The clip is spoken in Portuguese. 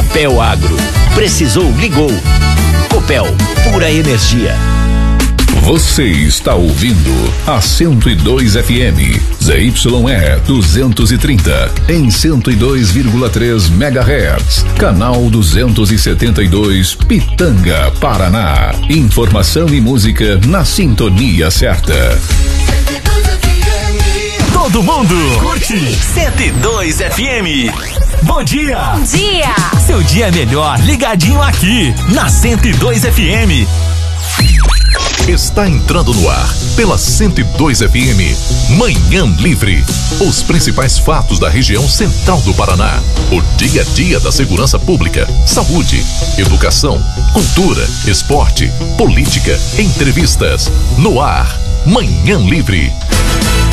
Copel Agro. Precisou, ligou. Copel, pura energia. Você está ouvindo a 102 FM, ZYE 230, em 102,3 MHz, canal 272, Pitanga, Paraná. Informação e música na sintonia certa. Todo mundo curte 102 FM. Bom dia! Bom dia! Seu dia é melhor ligadinho aqui na 102 FM. Está entrando no ar pela 102 FM, Manhã Livre. Os principais fatos da região central do Paraná. O dia a dia da segurança pública, saúde, educação, cultura, esporte, política, entrevistas. No ar, Manhã Livre.